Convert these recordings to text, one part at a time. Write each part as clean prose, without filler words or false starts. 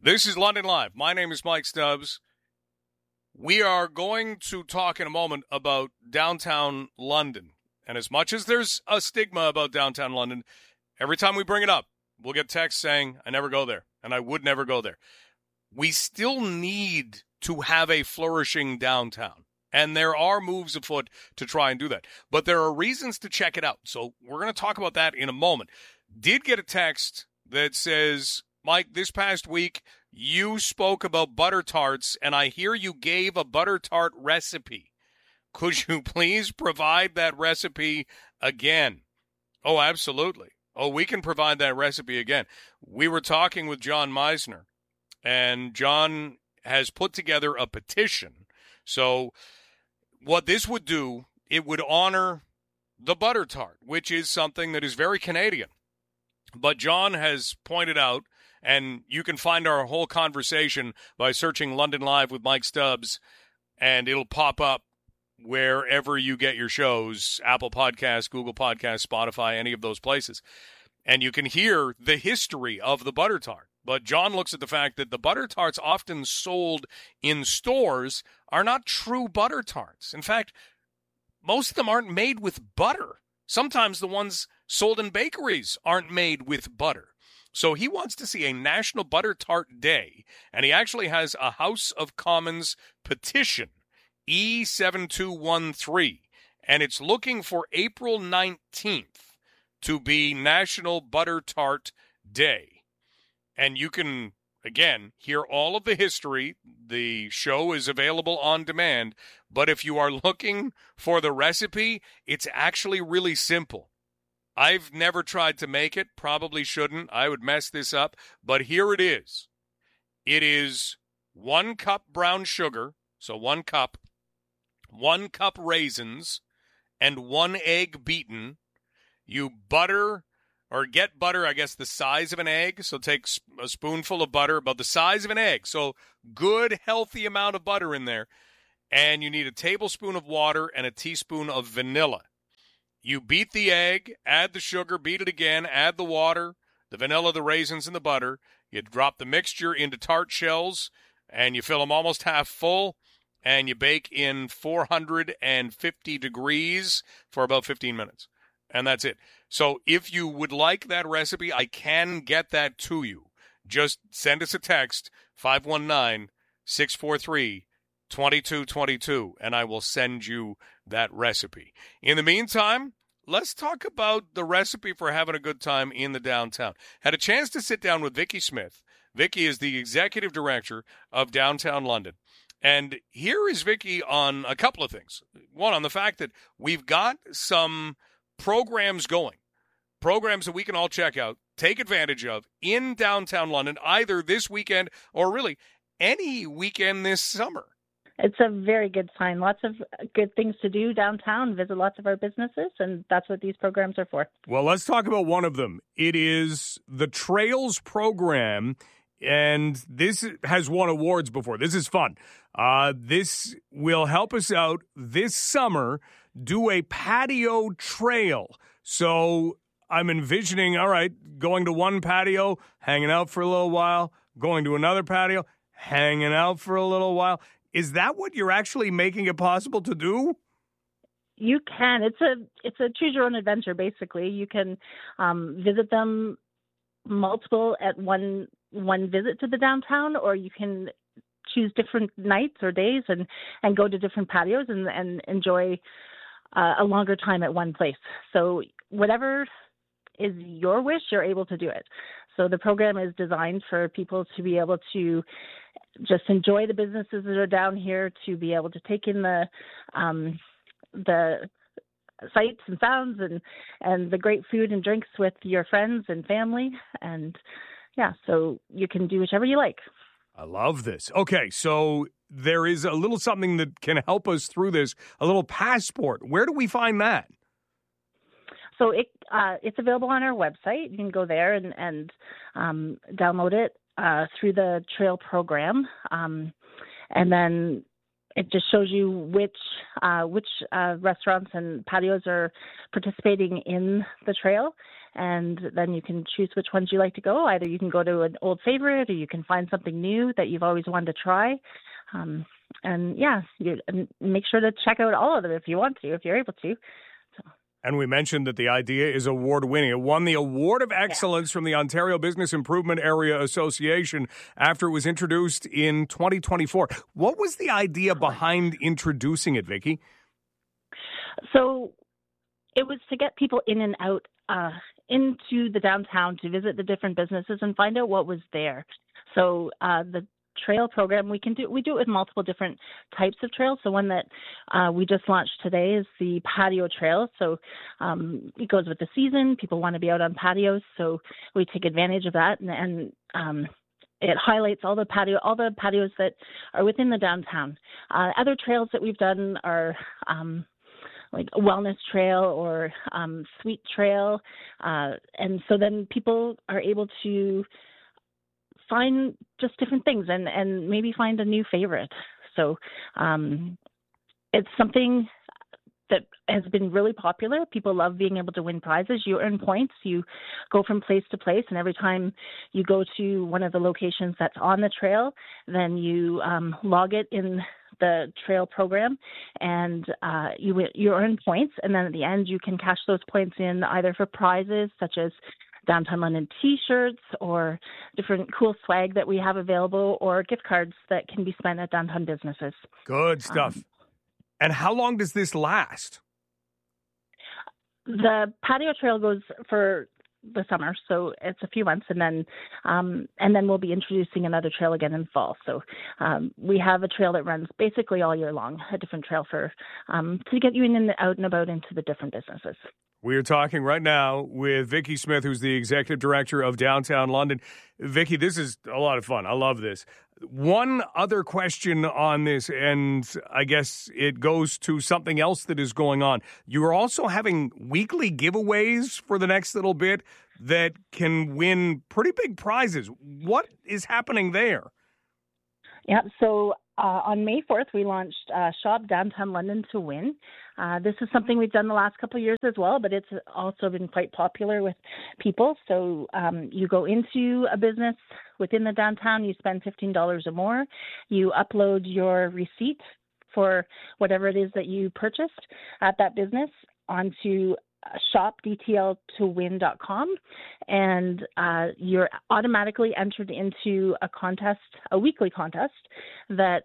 This is London Live. My name is Mike Stubbs. We are going to talk in a moment about downtown London. And as much as there's a stigma about downtown London, every time we bring it up, we'll get texts saying, I never go there, and I would never go there. We still need to have a flourishing downtown. And there are moves afoot to try and do that. But there are reasons to check it out. So we're going to talk about that in a moment. Did get a text that says, Mike, this past week, you spoke about butter tarts, and I hear you gave a butter tart recipe. Could you please provide that recipe again? Oh, absolutely. Oh, we can provide that recipe again. We were talking with John Meisner, and John has put together a petition. So what this would do, it would honor the butter tart, which is something that is very Canadian. But John has pointed out, and you can find our whole conversation by searching London Live with Mike Stubbs, and it'll pop up wherever you get your shows, Apple Podcasts, Google Podcasts, Spotify, any of those places. And you can hear the history of the butter tart. But John looks at the fact that the butter tarts often sold in stores are not true butter tarts. In fact, most of them aren't made with butter. Sometimes the ones sold in bakeries aren't made with butter. So he wants to see a National Butter Tart Day, and he actually has a House of Commons petition, E7213, and it's looking for April 19th to be National Butter Tart Day. And you can, again, hear all of the history. The show is available on demand, but if you are looking for the recipe, it's actually really simple. I've never tried to make it, probably shouldn't. I would mess this up, but here it is. It is 1 cup brown sugar, so 1 cup, 1 cup raisins, and 1 egg beaten. You butter, or get butter, I guess, the size of an egg. So take a spoonful of butter, about the size of an egg. So good, healthy amount of butter in there. And you need a tablespoon of water and a teaspoon of vanilla. You beat the egg, add the sugar, beat it again, add the water, the vanilla, the raisins, and the butter. You drop the mixture into tart shells, and you fill them almost half full, and you bake in 450 degrees for about 15 minutes. And that's it. So if you would like that recipe, I can get that to you. Just send us a text, 519-643-2222, and I will send you that recipe. In the meantime, let's talk about the recipe for having a good time in the downtown. Had a chance to sit down with Vicky Smith. Vicky is the executive director of Downtown London. And here is Vicky on a couple of things. One, on the fact that we've got some programs going, programs that we can all check out, take advantage of in downtown London, either this weekend or really any weekend this summer. It's a very good sign. Lots of good things to do downtown, visit lots of our businesses, and that's what these programs are for. Well, let's talk about one of them. It is the Trails program, and this has won awards before. This is fun. This will help us out this summer, do a patio trail. So I'm envisioning, all right, going to one patio, hanging out for a little while, going to another patio, hanging out for a little while. Is that what you're actually making it possible to do? You can. It's a choose your own adventure, basically. You can visit them multiple at one visit to the downtown, or you can choose different nights or days and go to different patios and enjoy a longer time at one place. So whatever is your wish, you're able to do it. So the program is designed for people to be able to just enjoy the businesses that are down here, to be able to take in the sights and sounds and the great food and drinks with your friends and family. And yeah, so you can do whichever you like. I love this. Okay, so there is a little something that can help us through this, a little passport. Where do we find that? So it's available on our website. You can go there and download it through the Trail program, and then it just shows you which restaurants and patios are participating in the trail, and then you can choose which ones you like to go. Either you can go to an old favorite, or you can find something new that you've always wanted to try. And make sure to check out all of them if you want to, if you're able to. And we mentioned that the idea is award-winning. It won the Award of Excellence from the Ontario Business Improvement Area Association after it was introduced in 2024. What was the idea behind introducing it, Vicki? So it was to get people in and out into the downtown to visit the different businesses and find out what was there. So the trail program, we do it with multiple different types of trails. So one that we just launched today is the patio trail. So it goes with the season. People want to be out on patios, so we take advantage of that, and it highlights all the patios that are within the downtown. Other trails that we've done are like a wellness trail or sweet trail, and so then people are able to find just different things and maybe find a new favorite. So it's something that has been really popular. People love being able to win prizes. You earn points. You go from place to place, and every time you go to one of the locations that's on the trail, then you log it in the trail program, and you earn points. And then at the end, you can cash those points in either for prizes such as Downtown London T-shirts or different cool swag that we have available, or gift cards that can be spent at downtown businesses. Good stuff. And how long does this last? The patio trail goes for the summer, so it's a few months, and then we'll be introducing another trail again in fall. So we have a trail that runs basically all year long, a different trail for to get you in and out and about into the different businesses. We are talking right now with Vicki Smith, who's the executive director of Downtown London. Vicki, this is a lot of fun. I love this. One other question on this, and I guess it goes to something else that is going on. You are also having weekly giveaways for the next little bit that can win pretty big prizes. What is happening there? Yeah, so on May 4th, we launched Shop Downtown London to Win. This is something we've done the last couple of years as well, but it's also been quite popular with people. So you go into a business within the downtown, you spend $15 or more, you upload your receipt for whatever it is that you purchased at that business onto shopdtltowin.com, and you're automatically entered into a contest, a weekly contest that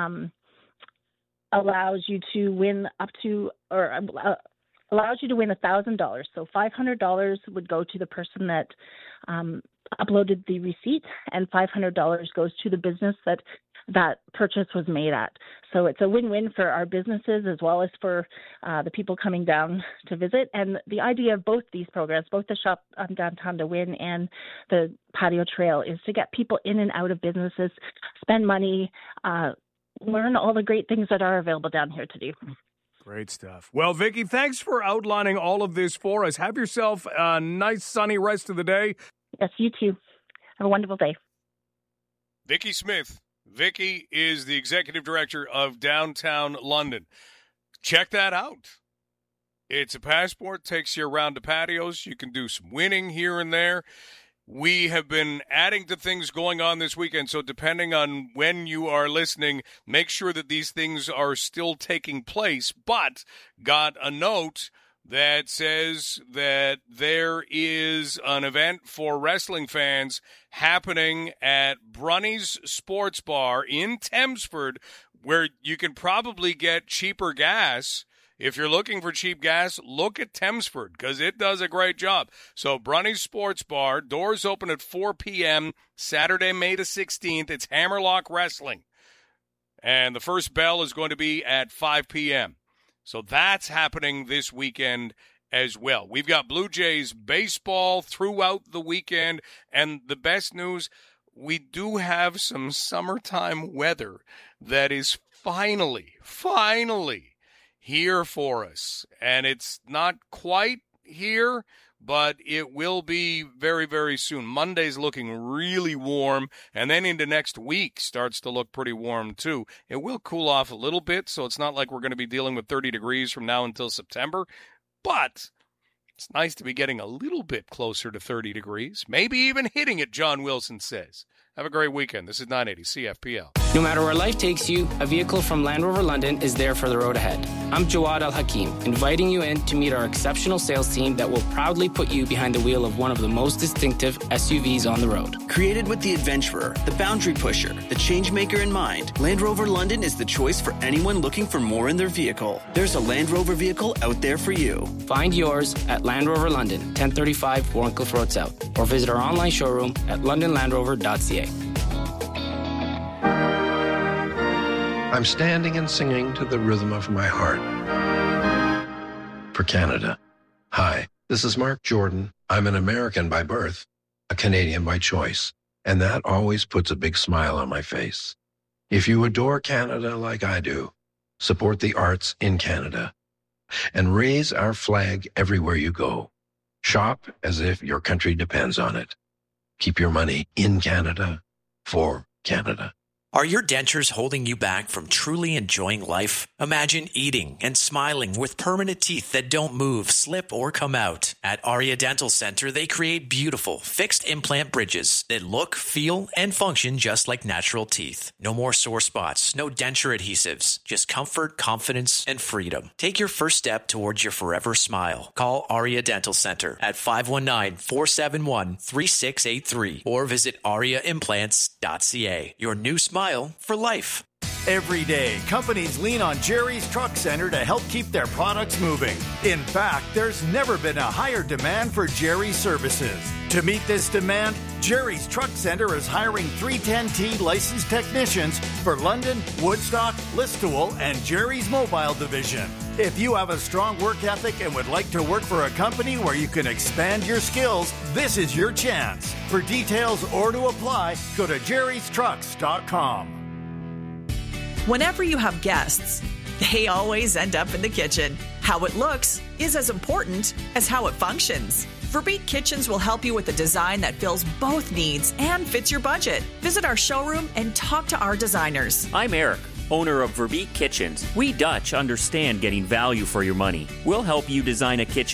allows you to win up to, or allows you to win $1,000. So $500 would go to the person that uploaded the receipt, and $500 goes to the business that purchase was made at. So it's a win-win for our businesses as well as for the people coming down to visit. And the idea of both these programs, both the Shop Downtown to Win and the Patio Trail, is to get people in and out of businesses, spend money, learn all the great things that are available down here to do. Great stuff. Well, Vicki, thanks for outlining all of this for us. Have yourself a nice sunny rest of the day. Yes, you too. Have a wonderful day. Vicki Smith. Vicki is the executive director of Downtown London. Check that out. It's a passport, takes you around to patios. You can do some winning here and there. We have been adding to things going on this weekend, so depending on when you are listening, make sure that these things are still taking place. But got a note that says that there is an event for wrestling fans happening at Brunny's Sports Bar in Thamesford, where you can probably get cheaper gas. If you're looking for cheap gas, look at Thamesford, because it does a great job. So Brunny's Sports Bar, doors open at 4 p.m., Saturday, May the 16th. It's Hammerlock Wrestling. And the first bell is going to be at 5 p.m., so that's happening this weekend as well. We've got Blue Jays baseball throughout the weekend, and the best news, we do have some summertime weather that is finally here for us. And it's not quite here, but it will be very, very soon. Monday's looking really warm, and then into next week starts to look pretty warm too. It will cool off a little bit, so it's not like we're going to be dealing with 30 degrees from now until September, but It's nice to be getting a little bit closer to 30 degrees, maybe even hitting it, John Wilson says. Have a great weekend. This is 980 CFPL. No matter where life takes you, a vehicle from Land Rover London is there for the road ahead. I'm Jawad Al-Hakim, inviting you in to meet our exceptional sales team that will proudly put you behind the wheel of one of the most distinctive SUVs on the road. Created with the adventurer, the boundary pusher, the change maker in mind, Land Rover London is the choice for anyone looking for more in their vehicle. There's a Land Rover vehicle out there for you. Find yours at Land Rover London, 1035 Warncliffe Road South, or visit our online showroom at londonlandrover.ca. I'm standing and singing to the rhythm of my heart. For Canada. Hi, this is Mark Jordan. I'm an American by birth, a Canadian by choice, and that always puts a big smile on my face. If you adore Canada like I do, support the arts in Canada and raise our flag everywhere you go. Shop as if your country depends on it. Keep your money in Canada for Canada. Are your dentures holding you back from truly enjoying life? Imagine eating and smiling with permanent teeth that don't move, slip, or come out. At Aria Dental Center, they create beautiful, fixed implant bridges that look, feel, and function just like natural teeth. No more sore spots, no denture adhesives, just comfort, confidence, and freedom. Take your first step towards your forever smile. Call Aria Dental Center at 519-471-3683 or visit ariaimplants.ca. Your new smile for life. Every day, companies lean on Jerry's Truck Center to help keep their products moving. In fact, there's never been a higher demand for Jerry's services. To meet this demand, Jerry's Truck Center is hiring 310T licensed technicians for London, Woodstock, Listowel, and Jerry's Mobile Division. If you have a strong work ethic and would like to work for a company where you can expand your skills, this is your chance. For details or to apply, go to jerrystrucks.com. Whenever you have guests, they always end up in the kitchen. How it looks is as important as how it functions. Verbeek Kitchens will help you with a design that fills both needs and fits your budget. Visit our showroom and talk to our designers. I'm Eric, owner of Verbeek Kitchens. We Dutch understand getting value for your money. We'll help you design a kitchen